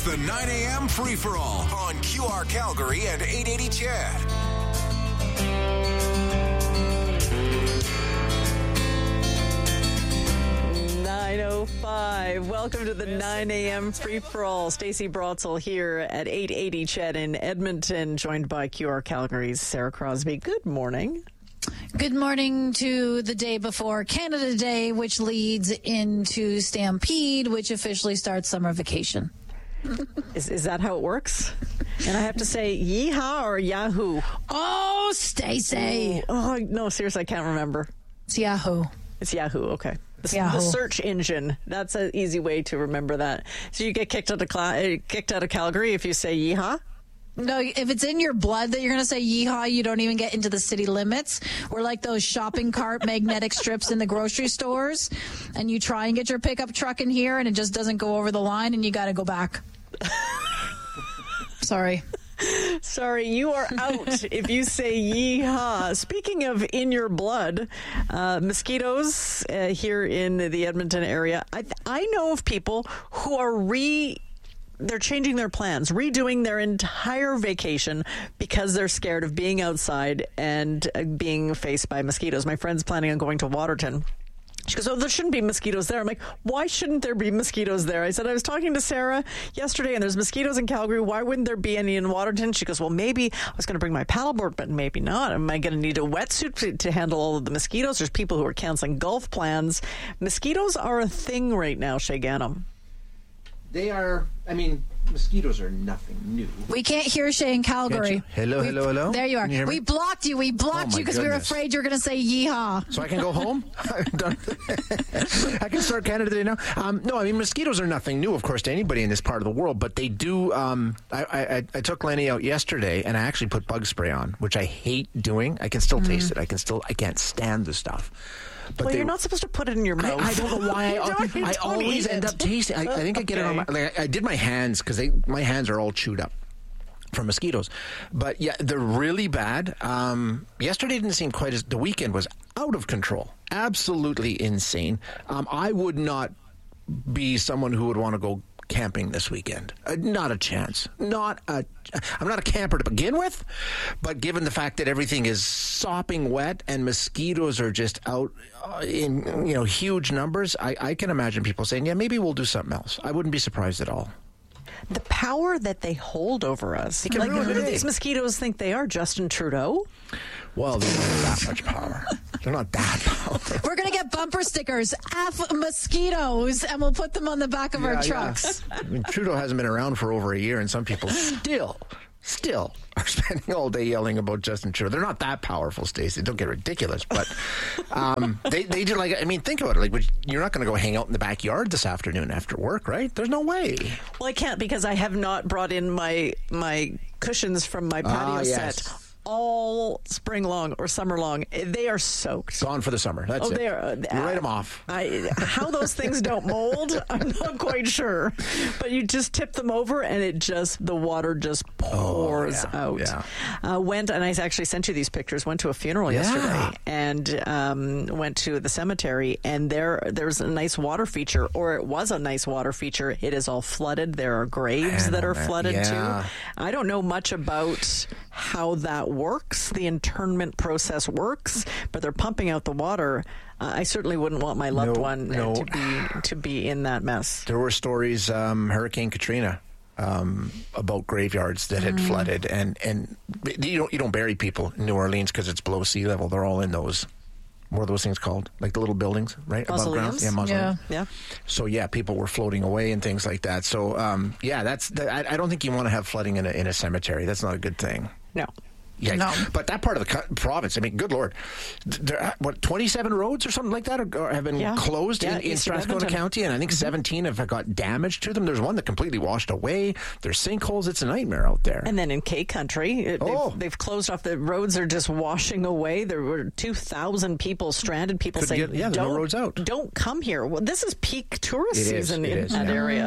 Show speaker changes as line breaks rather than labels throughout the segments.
It's the 9 a.m. free-for-all on QR Calgary and 880 CHED.
Welcome to the 9 a.m. free-for-all. Stacey Brotzel here at 880 CHED in Edmonton, joined by QR Calgary's Sarah Crosby. Good morning.
Good morning to the day before Canada Day, which leads into Stampede, which officially starts summer vacation.
Is that how it works? And I have to say, yeehaw or Yahoo?
Oh, Stacey.
Oh, no, seriously, I can't remember.
It's Yahoo.
It's Yahoo, okay.
Yahoo.
The search engine. That's an easy way to remember that. So you get kicked out of Calgary if you say yeehaw?
No, if it's in your blood that you're going to say yeehaw, you don't even get into the city limits. We're like those shopping cart magnetic strips in the grocery stores, and you try and get your pickup truck in here, and it just doesn't go over the line, and you got to go back. Sorry, you are out if you say yeehaw. Speaking of in your blood, mosquitoes here in the Edmonton area. I know of people who are they're changing their plans, redoing their entire vacation because they're scared of being outside and being faced by mosquitoes. My friend's planning on going to Waterton. She goes, oh, there shouldn't be mosquitoes there. I'm like, why shouldn't there be mosquitoes there? I said, I was talking to Sarah yesterday, and there's mosquitoes in Calgary. Why wouldn't there be any in Waterton? She goes, well, maybe I was going to bring my paddleboard, but maybe not. Am I going to need a wetsuit to handle all of the mosquitoes? There's people who are canceling golf plans. Mosquitoes are a thing right now, Shay Gannam.
They are, mosquitoes are nothing new.
we can't hear Shay in Calgary.
Hello?
There you are.
Can you hear me?
We blocked you. We blocked you because we were afraid you were going to say yeehaw.
So I can go home? I can start Canada Day now? Mosquitoes are nothing new, of course, to anybody in this part of the world, but they do, I took Lenny out yesterday, and I actually put bug spray on, which I hate doing. I can still taste it. I can't stand the stuff. But
you're not supposed to put it in your mouth.
I don't know why I always end up tasting. I think I get it on my. I did my hands because my hands are all chewed up from mosquitoes. But yeah, they're really bad. Yesterday didn't seem quite as. The weekend was out of control, absolutely insane. I would not be someone who would want to go camping this weekend. Not a chance. I'm not a camper to begin with, but given the fact that everything is sopping wet and mosquitoes are just out in huge numbers, I can imagine people saying, yeah, maybe we'll do something else. I wouldn't be surprised at all.
The power that they hold over us. Who do these mosquitoes think they are? Justin Trudeau?
Well, they don't have that much power. They're not that powerful.
We're going to get bumper stickers, F mosquitoes, and we'll put them on the back of our trucks.
Yeah. Trudeau hasn't been around for over a year, and some people still are spending all day yelling about Justin Trudeau. They're not that powerful, Stacey. Don't get ridiculous, but they do think about it. You're not going to go hang out in the backyard this afternoon after work, right? There's no way.
Well, I can't because I have not brought in my cushions from my patio set all spring long or summer long. They are soaked.
Gone for the summer. That's it.
They are.
You write them off.
How those things don't mold, I'm not quite sure. But you just tip them over, and the water just pours out. Yeah. Went, and I actually sent you these pictures. Went to a funeral yesterday, and went to the cemetery, and there's a nice water feature, or it was a nice water feature. It is all flooded. There are graves that are flooded too. I don't know much about how that works, the internment process works, but they're pumping out the water. I certainly wouldn't want my loved one to be in that mess.
There were stories, Hurricane Katrina, about graveyards that had flooded, and you don't bury people in New Orleans because it's below sea level. They're all in those. What are those things called? Like the little buildings, right? Above ground? Yeah, mausoleums.
Yeah.
So, people were floating away and things like that. So, I don't think you want to have flooding in a cemetery. That's not a good thing.
No.
Yeah, no. But that part of the province, good Lord, 27 roads or something like that have been closed in Strathcona County, and I think 17 have got damage to them. There's one that completely washed away. There's sinkholes. It's a nightmare out there.
And then in K Country, they've closed off. The roads are just washing away. There were 2,000 people stranded. People saying,
no roads out.
Don't come here. Well, this is peak tourist season in that area.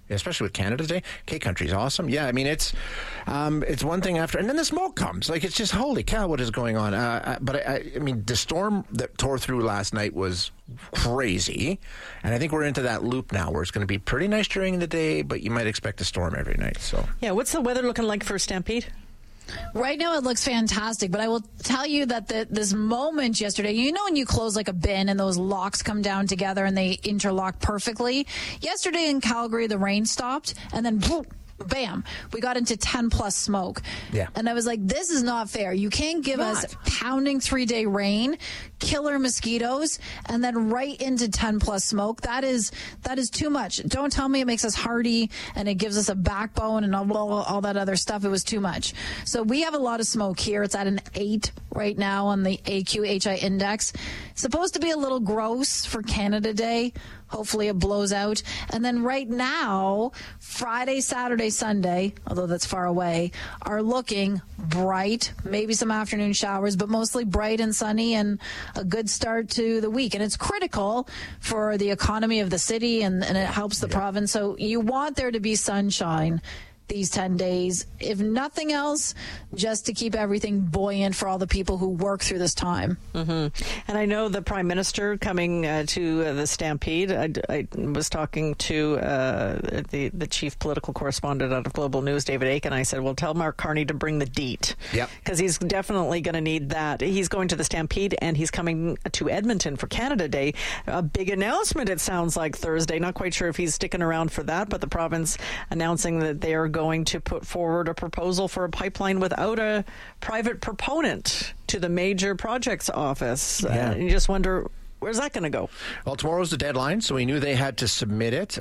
especially with Canada Day. K-Country's awesome. Yeah, I mean, it's one thing after, and then the smoke comes. Like, it's just, holy cow, what is going on? But I mean, the storm that tore through last night was crazy, and I think we're into that loop now where it's going to be pretty nice during the day, but you might expect a storm every night. So
yeah, what's the weather looking like for Stampede?
Right now it looks fantastic, but I will tell you that this moment yesterday, you know when you close like a bin and those locks come down together and they interlock perfectly? Yesterday in Calgary, the rain stopped, and then boom, bam, we got into 10 plus smoke.
Yeah.
And I was like, this is not fair. You can't give us pounding 3-day rain, killer mosquitoes, and then right into 10 plus smoke. That is too much. Don't tell me it makes us hardy and it gives us a backbone and all that other stuff. It was too much. So we have a lot of smoke here. It's at an 8 right now on the AQHI index. It's supposed to be a little gross for Canada Day. Hopefully it blows out. And then right now, Friday, Saturday, Sunday, although that's far away, are looking bright, maybe some afternoon showers, but mostly bright and sunny and a good start to the week. And it's critical for the economy of the city and it helps the province. So you want there to be sunshine these 10 days, if nothing else, just to keep everything buoyant for all the people who work through this time.
Mm-hmm. And I know the Prime Minister coming to the Stampede. I was talking to the chief political correspondent out of Global News, David Aiken. I said, well, tell Mark Carney to bring the DEET.
Yep.
Because he's definitely going to need that. He's going to the Stampede, and he's coming to Edmonton for Canada Day. A big announcement, it sounds like, Thursday. Not quite sure if he's sticking around for that, but the province announcing that they are going to put forward a proposal for a pipeline without a private proponent to the major projects office.
Yeah.
You just wonder, where's that going to go?
Well, tomorrow's the deadline, so we knew they had to submit it.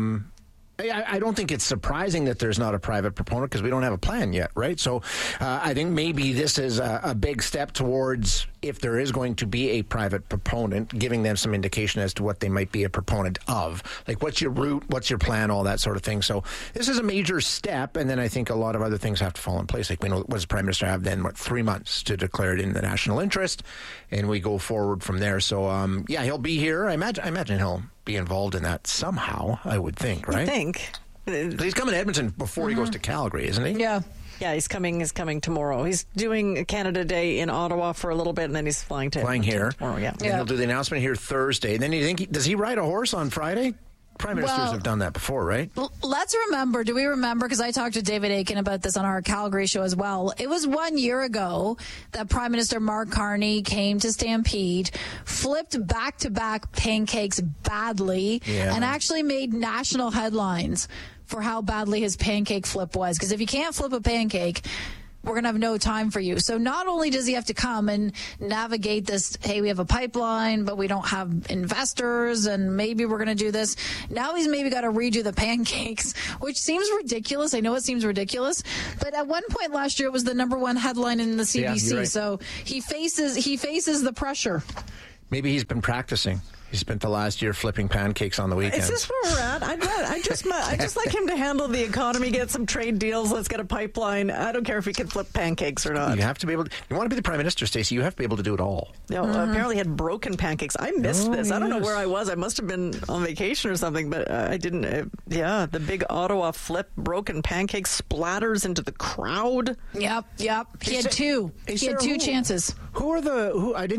I don't think it's surprising that there's not a private proponent because we don't have a plan yet, right? So I think maybe this is a big step towards, if there is going to be a private proponent, giving them some indication as to what they might be a proponent of. Like, what's your route, what's your plan, all that sort of thing. So this is a major step, and then I think a lot of other things have to fall in place. Like, we know, what does the Prime Minister have then? 3 months to declare it in the national interest, and we go forward from there. So, yeah, he'll be here. I imagine he'll be involved in that somehow, I would think, right?
I think.
He's coming to Edmonton before he goes to Calgary, isn't he?
Yeah.
Yeah, he's coming tomorrow. He's doing Canada Day in Ottawa for a little bit, and then he's flying here tomorrow. Yeah.
And he'll do the announcement here Thursday. And then you think, does he ride a horse on Friday? Prime Ministers have done that before, right?
Let's remember, do we remember, because I talked to David Aiken about this on our Calgary show as well. It was 1 year ago that Prime Minister Mark Carney came to Stampede, flipped back-to-back pancakes badly, and actually made national headlines for how badly his pancake flip was. Because if you can't flip a pancake, we're going to have no time for you. So not only does he have to come and navigate this, hey, we have a pipeline, but we don't have investors, and maybe we're going to do this. Now he's maybe got to redo the pancakes, which seems ridiculous. I know it seems ridiculous, but at one point last year it was the #1 headline in the CBC. Yeah, right. So he faces the pressure.
Maybe he's been practicing. He spent the last year flipping pancakes on the weekends.
Is this where we're at? I just like him to handle the economy, get some trade deals. Let's get a pipeline. I don't care if he can flip pancakes or not.
You have to be able to, you want to be the Prime Minister, Stacey, you have to be able to do it all.
No, apparently he had broken pancakes. I missed this. I don't know where I was. I must have been on vacation or something, but I didn't. The big Ottawa flip, broken pancakes, splatters into the crowd.
Yep. He had two chances.
Who are the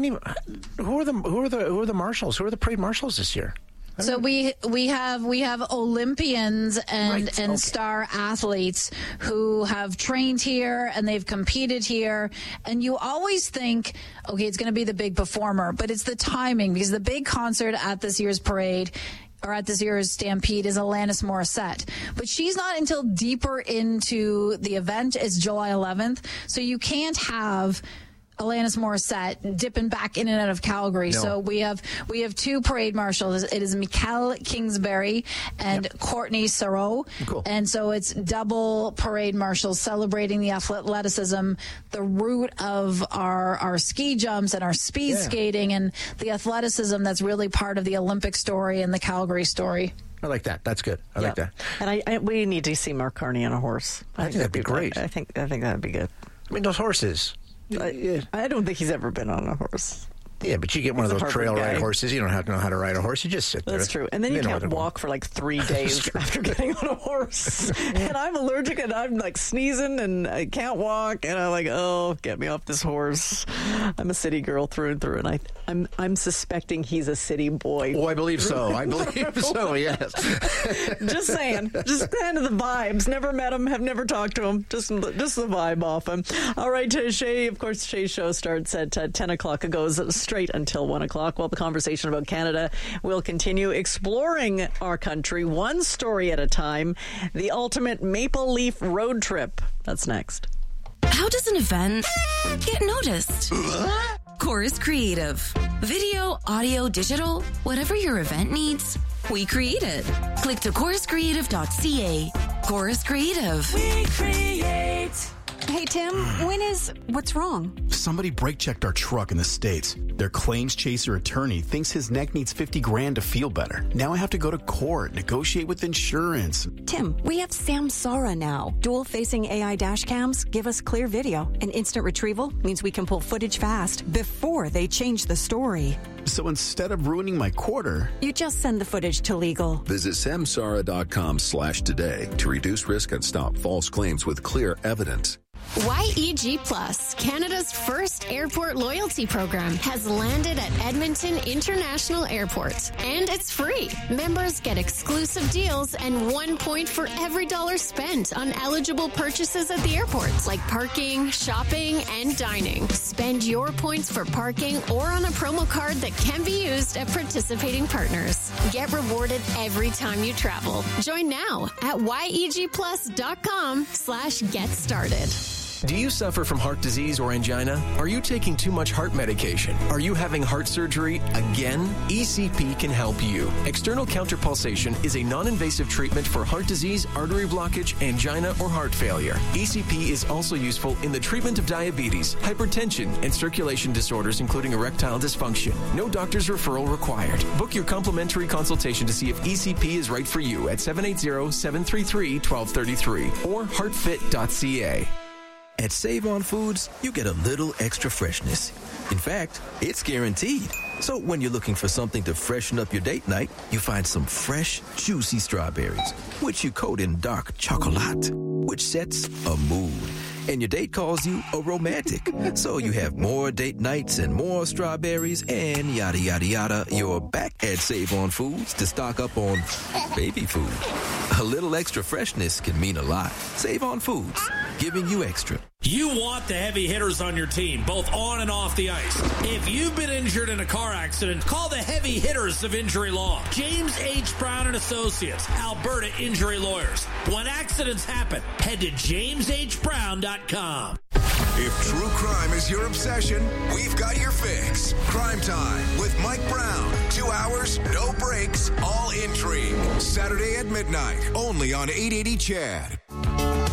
marshals? Who are the parade marshals this year?
So we have Olympians and star athletes who have trained here and they've competed here, and you always think, okay, it's going to be the big performer, but it's the timing, because the big concert at this year's parade or at this year's Stampede is Alanis Morissette. But she's not until deeper into the event. It's July 11th, so you can't have Alanis Morissette dipping back in and out of Calgary. No. So we have two parade marshals. It is Mikel Kingsbury and Courtney Sarot.
Cool.
And so it's double parade marshals celebrating the athleticism, the root of our ski jumps and our speed skating, and the athleticism that's really part of the Olympic story and the Calgary story.
I like that. That's good. I like that.
And we need to see Mark Carney on a horse.
I think that'd be great.
I think that'd be good.
I mean, those horses.
I don't think he's ever been on a horse.
Yeah, but you get one of those trail ride horses. You don't have to know how to ride a horse. You just sit there.
That's true. And then you can't walk for like 3 days after getting on a horse. And I'm allergic and I'm like sneezing and I can't walk. And I'm like, oh, get me off this horse. I'm a city girl through and through. And I'm suspecting he's a city boy.
Oh, I believe so. I believe so, yes.
Just saying. Just kind of the vibes. Never met him. Have never talked to him. Just the vibe off him. All right, Shay. Of course, Shay's show starts at 10 o'clock. It goes straight until 1 o'clock. Well, the conversation about Canada will continue, exploring our country one story at a time. The ultimate Maple Leaf road trip. That's next.
How does an event get noticed? Chorus Creative. Video, audio, digital, whatever your event needs, we create it. Click to choruscreative.ca. Chorus Creative. We create.
Hey, Tim, what's wrong?
Somebody brake checked our truck in the States. Their claims chaser attorney thinks his neck needs $50,000 to feel better. Now I have to go to court, negotiate with insurance.
Tim, we have Samsara now. Dual-facing AI dash cams give us clear video, and instant retrieval means we can pull footage fast before they change the story.
So instead of ruining my quarter,
you just send the footage to legal.
Visit samsara.com/today to reduce risk and stop false claims with clear evidence.
YEG Plus, Canada's first airport loyalty program, has landed at Edmonton International Airport. And it's free. Members get exclusive deals and 1 point for every dollar spent on eligible purchases at the airport, like parking, shopping, and dining. Spend your points for parking or on a promo card that can be used at participating partners. Get rewarded every time you travel. Join now at yegplus.com/get started.
Do you suffer from heart disease or angina? Are you taking too much heart medication? Are you having heart surgery again? ECP can help you. External counterpulsation is a non-invasive treatment for heart disease, artery blockage, angina, or heart failure. ECP is also useful in the treatment of diabetes, hypertension, and circulation disorders, including erectile dysfunction. No doctor's referral required. Book your complimentary consultation to see if ECP is right for you at 780-733-1233 or heartfit.ca.
At Save On Foods, you get a little extra freshness. In fact, it's guaranteed. So when you're looking for something to freshen up your date night, you find some fresh, juicy strawberries, which you coat in dark chocolate, which sets a mood. And your date calls you a romantic. So you have more date nights and more strawberries and yada, yada, yada. You're back at Save On Foods to stock up on baby food. A little extra freshness can mean a lot. Save On Foods, giving you extra.
You want the heavy hitters on your team, both on and off the ice. If you've been injured in a car accident, call the heavy hitters of Injury Law. James H. Brown and Associates, Alberta Injury Lawyers. When accidents happen, head to jameshbrown.com.
If true crime is your obsession, we've got your fix. Crime Time with Mike Brown. 2 hours, no breaks, all intrigue. Saturday at midnight, only on 880 CHAD.